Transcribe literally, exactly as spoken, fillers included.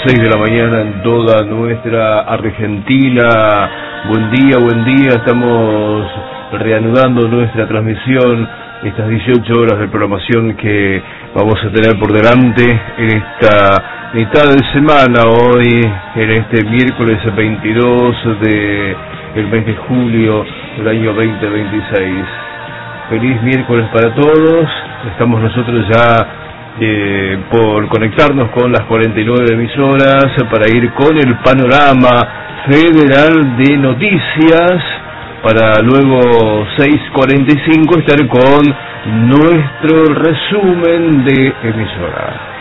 seis de la mañana en toda nuestra Argentina. Buen día, buen día. Estamos reanudando nuestra transmisión, estas dieciocho horas de programación que vamos a tener por delante en esta mitad de semana, hoy en este miércoles veintidós de el mes de julio del año veinte veintiséis. Feliz miércoles para todos. Estamos nosotros ya eh, por conectarnos con las cuarenta y nueve emisoras para ir con el panorama federal de noticias, para luego seis cuarenta y cinco estar con nuestro resumen de emisoras.